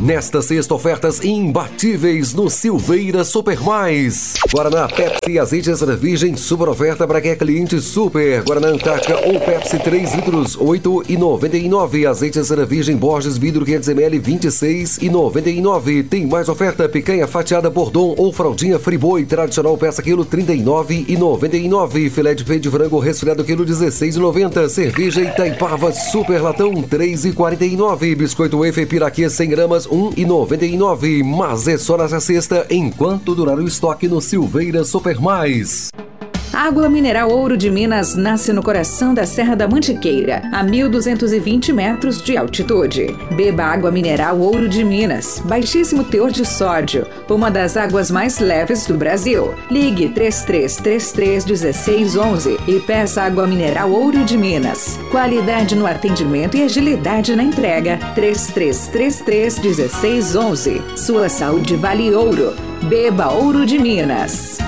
Nesta sexta, ofertas imbatíveis no Silveira Super Mais. Guaraná, Pepsi, azeite extra virgem, super oferta para quem é cliente super. Guaraná Antártica ou Pepsi 3 litros, R$ 8,99. Azeite extra virgem Borges vidro 500 ml, R$ 26,99. Tem mais oferta, picanha fatiada Bordon ou fraldinha Friboi, tradicional peça quilo, R$ 39,99. Filé de peito de frango resfriado quilo, R$ 16,90. Cerveja Itaipava super latão, R$ 3,49. Biscoito wafer Piraquê 100 gramas, R$ 1,99. Mas é só nessa sexta, enquanto durar o estoque no Silveira Super Mais. Água mineral Ouro de Minas nasce no coração da Serra da Mantiqueira, a 1.220 metros de altitude. Beba água mineral Ouro de Minas, baixíssimo teor de sódio, uma das águas mais leves do Brasil. Ligue 3333-1611 e peça água mineral Ouro de Minas. Qualidade no atendimento e agilidade na entrega. 3333-1611. Sua saúde vale ouro. Beba Ouro de Minas.